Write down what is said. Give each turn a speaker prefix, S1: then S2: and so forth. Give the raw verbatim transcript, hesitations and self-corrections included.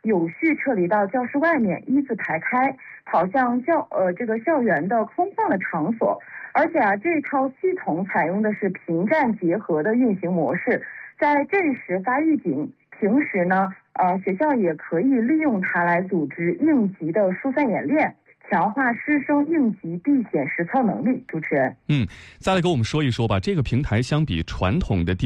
S1: 有序撤离到教室外面，依次排开，跑向教呃这个校园的空旷的场所。而且啊，这套系统采用的是平战结合的运行模式，在阵时发预警，平时呢，呃，学校也可以利用它来组织应急的疏散演练，强化师生应急避险实操能力。主持人，
S2: 嗯，再来给我们说一说吧，这个平台相比传统的